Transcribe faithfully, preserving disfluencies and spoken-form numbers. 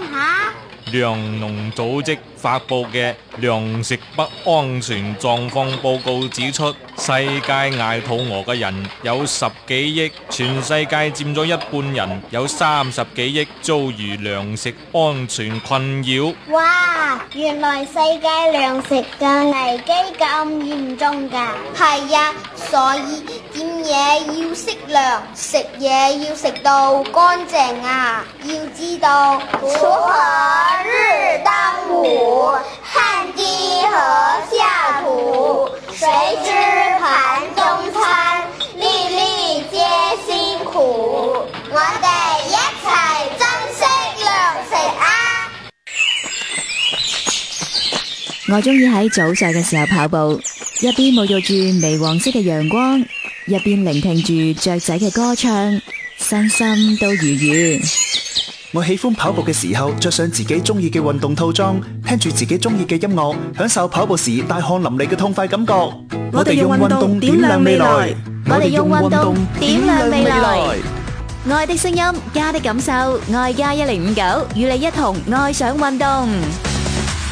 下。 糧農組織發佈嘅糧食不安全狀況報告指出，世界挨肚餓嘅人有十幾億，全世界佔咗一半人，有三十幾億遭遇糧食安全困擾。 哇，原來世界糧食嘅危機咁嚴重㗎。係呀，所以點嘢要適量，食嘢要食到乾淨啊。要知道锄禾日當午，汗滴禾下土，誰知盤中餐，粒粒皆辛苦。我哋一齊珍惜糧食啊！ 我中意喺早上嘅時候跑步，一邊沐浴住微黃色嘅陽光，一邊聆聽住雀仔嘅歌唱，身心都愉悦。 我喜歡跑步嘅時候着上自己中意嘅運動套裝，聽住自己中意嘅音樂，享受跑步時大汗淋漓嘅痛快感覺。 我哋用運動點亮未來，我哋用運動點亮未來。愛的聲音，家的感受，愛加一零五九，與你一同愛上運動。